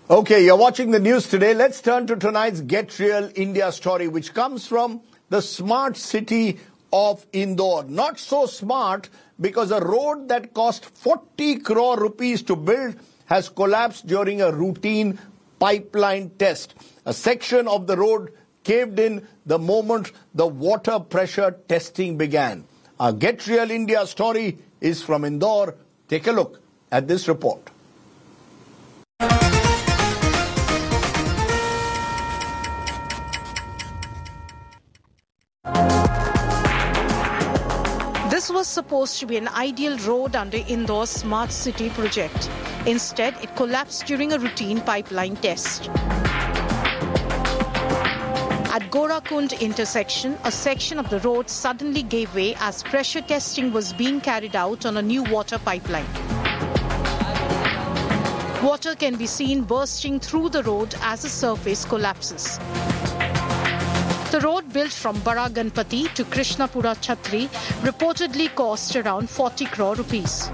Okay, you're watching the news today. Let's turn to tonight's Get Real India story, which comes from the smart city of Indore. Not so smart because a road that cost 40 crore rupees to build has collapsed during a routine pipeline test. A section of the road caved in the moment the water pressure testing began. Our Get Real India story is from Indore. Take a look at this report. This was supposed to be an ideal road under Indore's Smart City project. Instead, it collapsed during a routine pipeline test. At Gorakund intersection, a section of the road suddenly gave way as pressure testing was being carried out on a new water pipeline. Water can be seen bursting through the road as the surface collapses. The road built from Bara Ganpati to Krishnapura Chhatri reportedly cost around 40 crore rupees.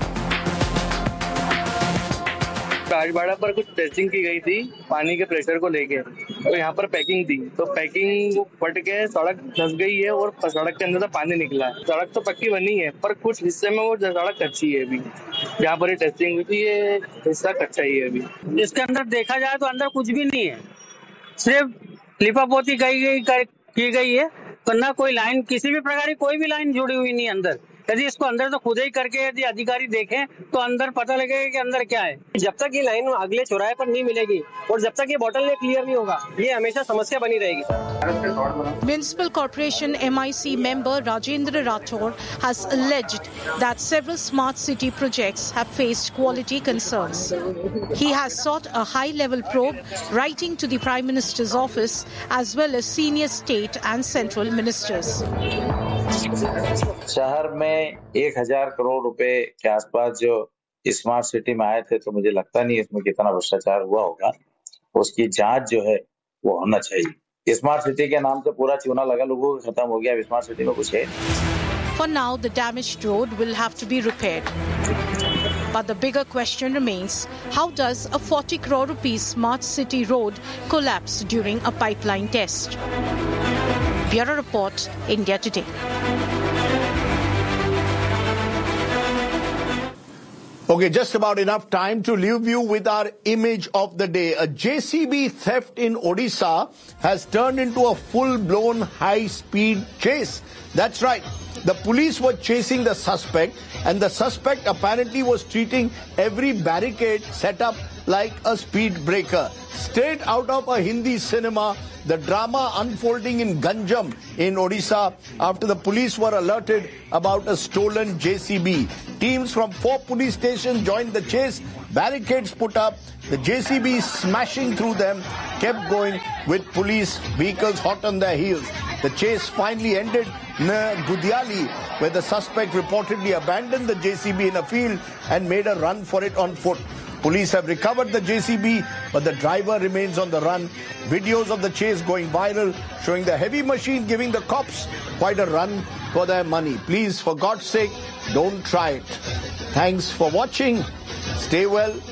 Rajwada पर कुछ testing की गई थी पानी के pressure को लेके, तो यहाँ पर पैकिंग थी, तो पैकिंग फट के सड़क धंस गई है और सड़क के अंदर से पानी निकला है। सड़क तो पक्की बनी है पर कुछ हिस्से में वो सड़क कच्ची है। अभी जहाँ पर ये टेस्टिंग हुई थी ये हिस्सा कच्चा ही है। अभी इसके अंदर देखा जाए तो अंदर कुछ भी नहीं है, सिर्फ लिपापोती की गई है, तो ना कोई लाइन, किसी भी प्रकार की कोई भी लाइन जुड़ी हुई नहीं अंदर। यदि इसको अंदर तो खुदाई करके यदि अधिकारी देखें तो अंदर पता लगेगा कि अंदर क्या है। जब तक ये लाइन अगले चौराहे पर नहीं मिलेगी और जब तक ये बॉटल क्लियर नहीं होगा, ये हमेशा समस्या बनी रहेगी। Municipal Corporation MIC member Rajendra Rathore has alleged that several smart city projects have faced quality concerns. He has sought a high-level probe, writing to the Prime Minister's office as well as senior state and central ministers. शहर में 1000 करोड़ रुपए के आसपास जो smart city में आए थे, तो मुझे लगता नहीं इसमें कितना भ्रष्टाचार हुआ होगा। उसकी जांच जो है वो होना चाहिए। स्मार्ट सिटी के नाम से पूरा चूना लगा लोगों को खत्म हो गया। स्मार्ट सिटी में कुछ है। For now, the damaged road will have to be repaired. But the bigger question remains, how does a 40 crore rupees smart city road collapse during a pipeline test? Bureau Report, India Today. Okay, just about enough time to leave you with our image of the day. A JCB theft in Odisha has turned into a full-blown high-speed chase. That's right. The police were chasing the suspect, and the suspect apparently was treating every barricade set up like a speed breaker. Straight out of a Hindi cinema, the drama unfolding in Ganjam in Odisha after the police were alerted about a stolen JCB. Teams from 4 police stations joined the chase, barricades put up, the JCB smashing through them kept going with police vehicles hot on their heels. The chase finally ended near Gudiali, where the suspect reportedly abandoned the JCB in a field and made a run for it on foot. Police have recovered the JCB, but the driver remains on the run. Videos of the chase going viral, showing the heavy machine giving the cops quite a run for their money. Please, for God's sake, don't try it. Thanks for watching. Stay well.